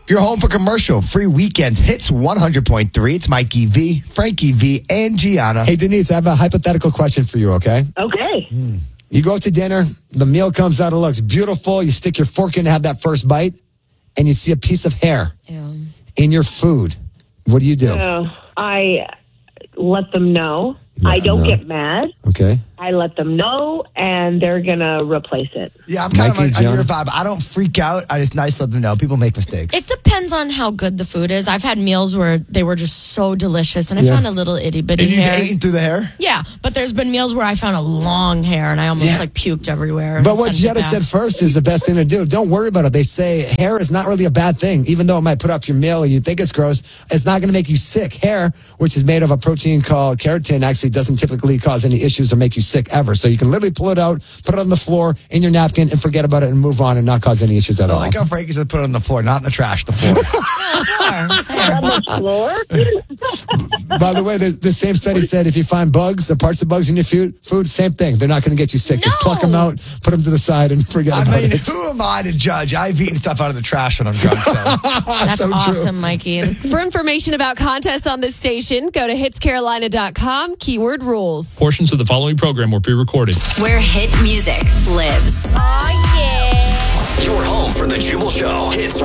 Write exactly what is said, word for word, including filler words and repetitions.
You're home for commercial free weekends. Hits one hundred point three. It's Mikey V, Frankie V, and Gianna. Hey, Denise, I have a hypothetical question for you, okay? Okay. Mm. You go out to dinner, the meal comes out, it looks beautiful. You stick your fork in to have that first bite, and you see a piece of hair Ew. in your food. What do you do? Uh, I let them know. Let I don't them know. get mad. Okay. I let them know, and they're going to replace it. Yeah, I'm kind Mikey, of on, on your Gianna? vibe. I don't freak out. I just nice let them know. People make mistakes. It depends on how good the food is. I've had meals where they were just so delicious, and I Yeah. found a little itty bitty and you've hair. eaten through the hair? Yeah, but there's been meals where I found a long hair, and I almost Yeah. like puked everywhere. But and what sent it Jetta back. said first is the best thing to do. Don't worry about it. They say hair is not really a bad thing. Even though it might put off your meal and you think it's gross, it's not going to make you sick. Hair, which is made of a protein called keratin, actually doesn't typically cause any issues or make you sick ever. So you can literally pull it out, put it on the floor in your napkin, and forget about it and move on and not cause any issues at I all. like how Frankie said put it on the floor, not in the trash, the floor. It's hair. On the floor? By the way, the, the same study said if you find bugs or parts of bugs in your food, food same thing. They're not going to get you sick. Just pluck them out, put them to the side, and forget I about mean, it. who am I to judge? I've eaten stuff out of the trash when I'm drunk, so. That's So true. awesome, Mikey. For information about contests on this station, go to hits carolina dot com, keyword rules. Portions of the following program were pre-recorded. Where hit music lives. Your home for the Jubal Show. Hits